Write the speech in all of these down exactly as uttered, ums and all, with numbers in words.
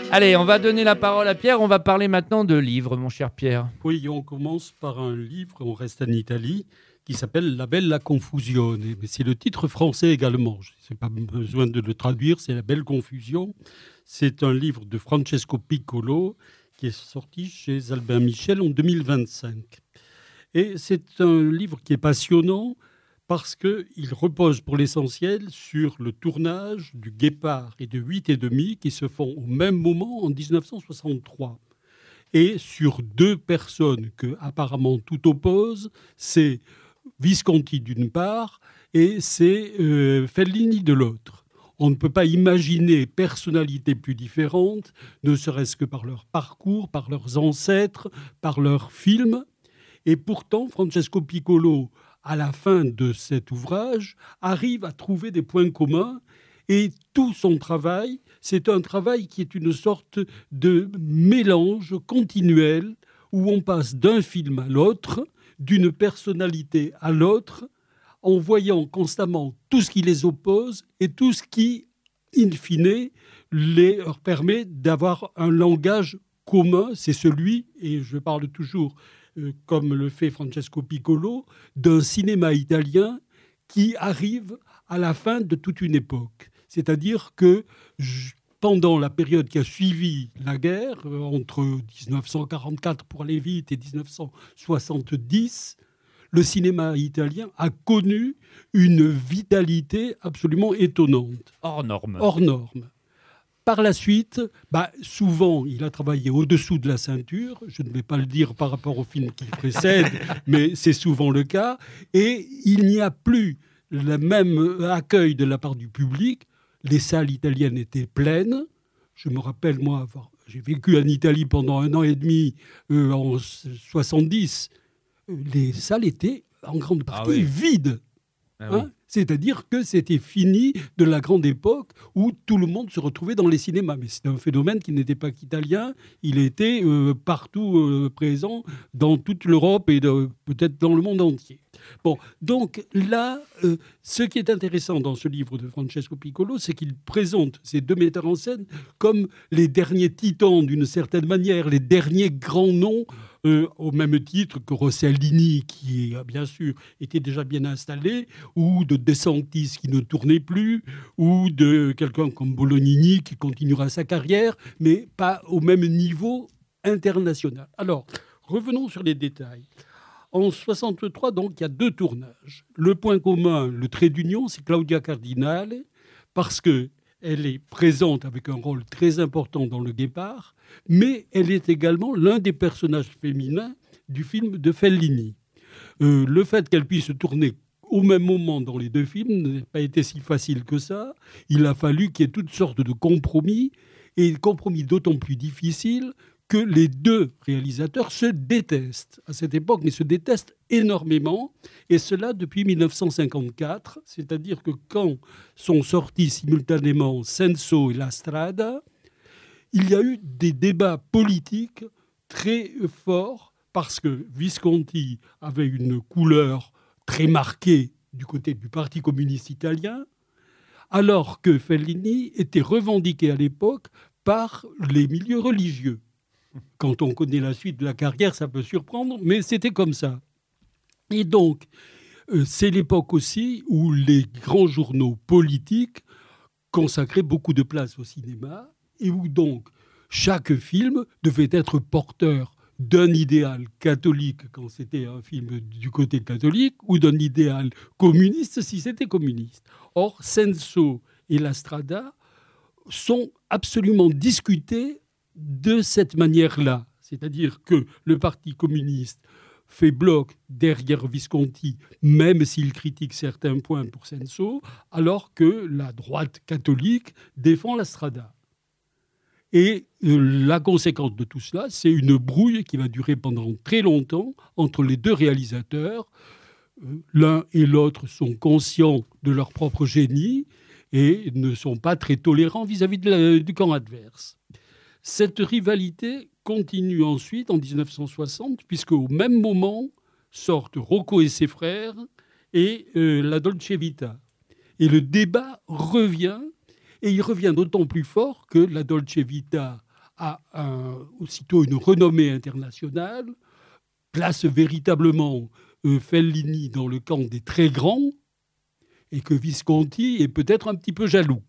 Allez, on va donner la parole à Pierre. On va parler maintenant de livres, mon cher Pierre. Oui, on commence par un livre, on reste en Italie, qui s'appelle La Bella Confusione. Mais c'est le titre français également. Je n'ai pas besoin de le traduire, c'est La Belle Confusion. C'est un livre de Francesco Piccolo qui est sorti chez Albin Michel en deux mille vingt-cinq. Et c'est un livre qui est passionnant parce qu'il repose pour l'essentiel sur le tournage du Guépard et de huit et demi qui se font au même moment en dix-neuf cent soixante-trois. Et sur deux personnes que apparemment tout oppose, c'est Visconti d'une part et c'est euh, Fellini de l'autre. On ne peut pas imaginer personnalités plus différentes, ne serait-ce que par leur parcours, par leurs ancêtres, par leurs films. Et pourtant, Francesco Piccolo, à la fin de cet ouvrage, arrive à trouver des points communs. Et tout son travail, c'est un travail qui est une sorte de mélange continuel où on passe d'un film à l'autre, d'une personnalité à l'autre, en voyant constamment tout ce qui les oppose et tout ce qui, in fine, les leur permet d'avoir un langage commun. C'est celui, et je parle toujours, euh, comme le fait Francesco Piccolo, d'un cinéma italien qui arrive à la fin de toute une époque. C'est-à-dire que pendant la période qui a suivi la guerre, entre dix-neuf cent quarante-quatre pour aller vite et dix-neuf cent soixante-dix, le cinéma italien a connu une vitalité absolument étonnante. Hors norme. Hors norme. Par la suite, bah, souvent, il a travaillé au-dessous de la ceinture. Je ne vais pas le dire par rapport au film qui précède, mais c'est souvent le cas. Et il n'y a plus le même accueil de la part du public. Les salles italiennes étaient pleines. Je me rappelle, moi, avoir, j'ai vécu en Italie pendant un an et demi euh, en soixante-dix. Les salles étaient en grande partie ah oui. vides. Ah oui. hein C'est-à-dire que c'était fini de la grande époque où tout le monde se retrouvait dans les cinémas. Mais c'est un phénomène qui n'était pas qu'italien. Il était euh, partout euh, présent dans toute l'Europe et de, peut-être dans le monde entier. Bon, donc là, euh, ce qui est intéressant dans ce livre de Francesco Piccolo, c'est qu'il présente ces deux metteurs en scène comme les derniers titans, d'une certaine manière, les derniers grands noms, euh, au même titre que Rossellini, qui, bien sûr, était déjà bien installé, ou de De Sanctis, qui ne tournait plus, ou de quelqu'un comme Bolognini, qui continuera sa carrière, mais pas au même niveau international. Alors, revenons sur les détails. En soixante-trois, donc, il y a deux tournages. Le point commun, le trait d'union, c'est Claudia Cardinale, parce qu'elle est présente avec un rôle très important dans Le Guépard, mais elle est également l'un des personnages féminins du film de Fellini. Euh, le fait qu'elle puisse tourner au même moment dans les deux films n'a pas été si facile que ça. Il a fallu qu'il y ait toutes sortes de compromis, et compromis d'autant plus difficiles que les deux réalisateurs se détestent à cette époque, mais se détestent énormément, et cela depuis dix-neuf cent cinquante-quatre, c'est-à-dire que quand sont sortis simultanément Senso et La Strada, il y a eu des débats politiques très forts, parce que Visconti avait une couleur très marquée du côté du Parti communiste italien, alors que Fellini était revendiqué à l'époque par les milieux religieux. Quand on connaît la suite de la carrière, ça peut surprendre, mais c'était comme ça. Et donc, euh, c'est l'époque aussi où les grands journaux politiques consacraient beaucoup de place au cinéma et où donc chaque film devait être porteur d'un idéal catholique quand c'était un film du côté catholique ou d'un idéal communiste si c'était communiste. Or, Senso et La Strada sont absolument discutés de cette manière-là. C'est-à-dire que le Parti communiste fait bloc derrière Visconti, même s'il critique certains points pour Senso, alors que la droite catholique défend La Strada. Et la conséquence de tout cela, c'est une brouille qui va durer pendant très longtemps entre les deux réalisateurs. L'un et l'autre sont conscients de leur propre génie et ne sont pas très tolérants vis-à-vis de la, du camp adverse. Cette rivalité continue ensuite en dix-neuf cent soixante, puisque au même moment sortent Rocco et ses frères et euh, La Dolce Vita. Et le débat revient, et il revient d'autant plus fort que La Dolce Vita a un, aussitôt une renommée internationale, place véritablement euh, Fellini dans le camp des très grands, et que Visconti est peut-être un petit peu jaloux.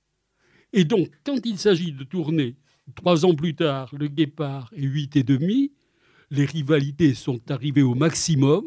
Et donc, quand il s'agit de tourner trois ans plus tard Le Guépard et Huit et demi, les rivalités sont arrivées au maximum.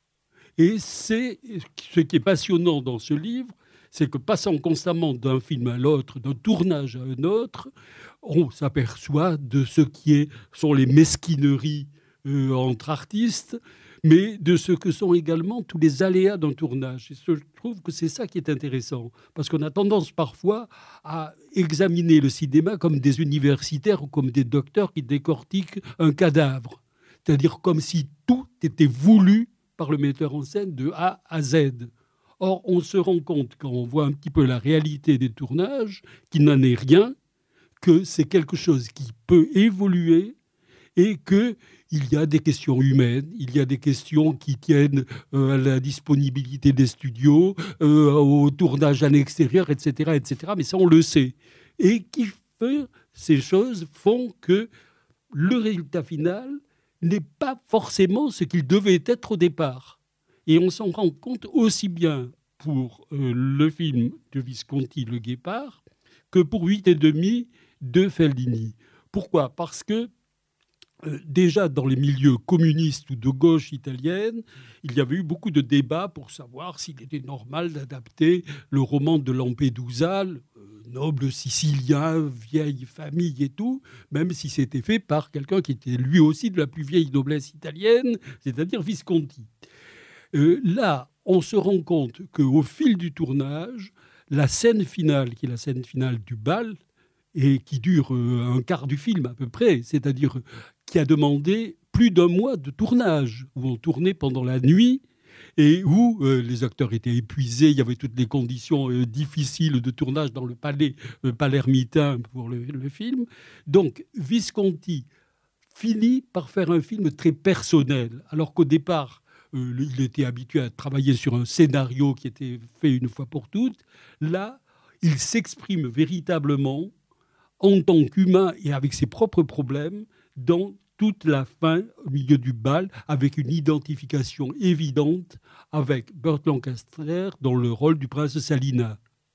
Et c'est ce qui est passionnant dans ce livre, c'est que passant constamment d'un film à l'autre, d'un tournage à un autre, on s'aperçoit de ce qui est, sont les mesquineries euh, entre artistes, mais de ce que sont également tous les aléas d'un tournage. Et je trouve que c'est ça qui est intéressant, parce qu'on a tendance parfois à examiner le cinéma comme des universitaires ou comme des docteurs qui décortiquent un cadavre, c'est-à-dire comme si tout était voulu par le metteur en scène de A à Z. Or, on se rend compte, quand on voit un petit peu la réalité des tournages, qu'il n'en est rien, que c'est quelque chose qui peut évoluer et qu'il y a des questions humaines, il y a des questions qui tiennent euh, à la disponibilité des studios, euh, au tournage à l'extérieur, et cetera, et cetera. Mais ça, on le sait. Et qui fait, ces choses font que le résultat final n'est pas forcément ce qu'il devait être au départ. Et on s'en rend compte aussi bien pour euh, le film de Visconti, Le Guépard, que pour Huit et demi de Fellini. Pourquoi ? Parce que euh, déjà dans les milieux communistes ou de gauche italienne, il y avait eu beaucoup de débats pour savoir s'il était normal d'adapter le roman de Lampedusa, euh, noble sicilien, vieille famille et tout, même si c'était fait par quelqu'un qui était lui aussi de la plus vieille noblesse italienne, c'est-à-dire Visconti. Euh, là, on se rend compte qu'au fil du tournage, la scène finale, qui est la scène finale du bal, et qui dure euh, un quart du film à peu près, c'est-à-dire qui a demandé plus d'un mois de tournage, où on tournait pendant la nuit et où euh, les acteurs étaient épuisés, il y avait toutes les conditions euh, difficiles de tournage dans le palais euh, palermitain pour le, le film. Donc Visconti finit par faire un film très personnel, alors qu'au départ, euh, il était habitué à travailler sur un scénario qui était fait une fois pour toutes. Là, il s'exprime véritablement en tant qu'humain et avec ses propres problèmes dans toute la fin, au milieu du bal, avec une identification évidente avec Burt Lancaster dans le rôle du prince Salina.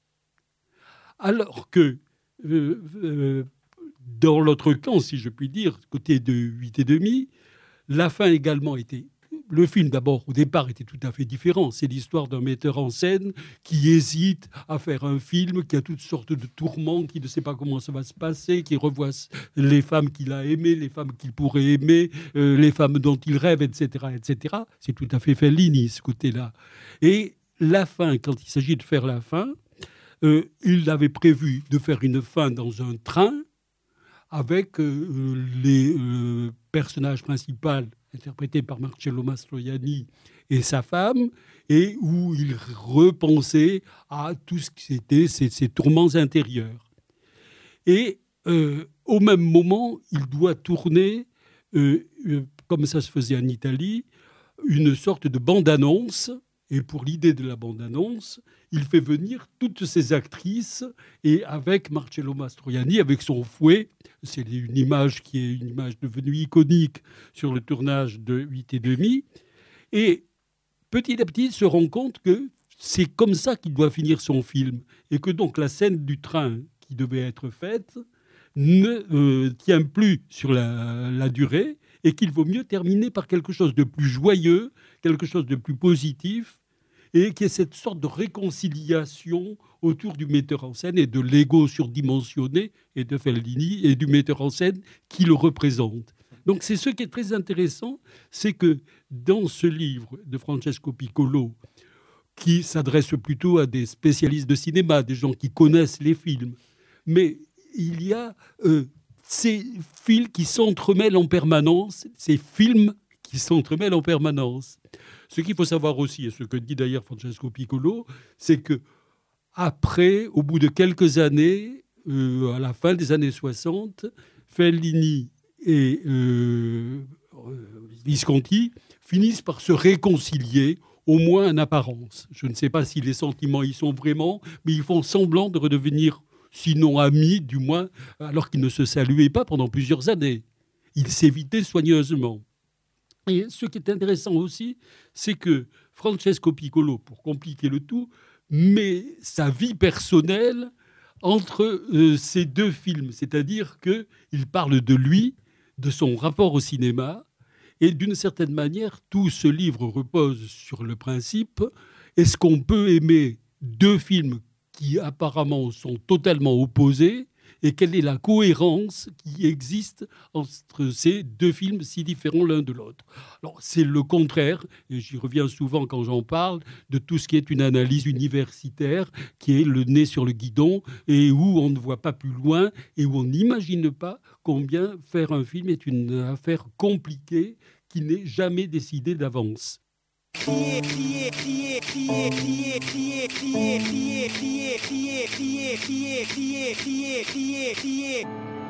Alors que, euh, euh, dans l'autre camp, si je puis dire, côté de Huit et demi, la fin également était... Le film, d'abord, au départ, était tout à fait différent. C'est l'histoire d'un metteur en scène qui hésite à faire un film, qui a toutes sortes de tourments, qui ne sait pas comment ça va se passer, qui revoit les femmes qu'il a aimées, les femmes qu'il pourrait aimer, euh, les femmes dont il rêve, et cetera, et cetera. C'est tout à fait Fellini, ce côté-là. Et la fin, quand il s'agit de faire la fin, euh, il avait prévu de faire une fin dans un train avec euh, les euh, personnages principaux interprété par Marcello Mastroianni et sa femme, et où il repensait à tout ce qui était ces, ces tourments intérieurs. Et euh, au même moment, il doit tourner, euh, euh, comme ça se faisait en Italie, une sorte de bande-annonce. Et pour l'idée de la bande-annonce, il fait venir toutes ces actrices, et avec Marcello Mastroianni, avec son fouet, c'est une image qui est une image devenue iconique sur le tournage de Huit et demi. Et petit à petit, il se rend compte que c'est comme ça qu'il doit finir son film, et que donc la scène du train qui devait être faite ne euh, tient plus sur la, la durée, et qu'il vaut mieux terminer par quelque chose de plus joyeux, quelque chose de plus positif, et qui est cette sorte de réconciliation autour du metteur en scène et de l'ego surdimensionné et de Fellini et du metteur en scène qui le représente. Donc c'est ce qui est très intéressant, c'est que dans ce livre de Francesco Piccolo, qui s'adresse plutôt à des spécialistes de cinéma, des gens qui connaissent les films, mais il y a euh, ces fils qui s'entremêlent en permanence, ces films qui s'entremêlent en permanence. Ce qu'il faut savoir aussi, et ce que dit d'ailleurs Francesco Piccolo, c'est que après, au bout de quelques années, euh, à la fin des années soixante, Fellini et euh, Visconti finissent par se réconcilier, au moins en apparence. Je ne sais pas si les sentiments y sont vraiment, mais ils font semblant de redevenir sinon amis, du moins, alors qu'ils ne se saluaient pas pendant plusieurs années. Ils s'évitaient soigneusement. Et ce qui est intéressant aussi, c'est que Francesco Piccolo, pour compliquer le tout, met sa vie personnelle entre euh, ces deux films. C'est-à-dire qu'il parle de lui, de son rapport au cinéma, et d'une certaine manière, tout ce livre repose sur le principe, est-ce qu'on peut aimer deux films qui apparemment sont totalement opposés, et quelle est la cohérence qui existe entre ces deux films si différents l'un de l'autre. Alors, c'est le contraire, et j'y reviens souvent quand j'en parle, de tout ce qui est une analyse universitaire, qui est le nez sur le guidon, et où on ne voit pas plus loin, et où on n'imagine pas combien faire un film est une affaire compliquée qui n'est jamais décidée d'avance. Crier, crier, crier, crier, crier, crier, crier, crier, crier, crier, crier, crier, crier, crier, crier, crier.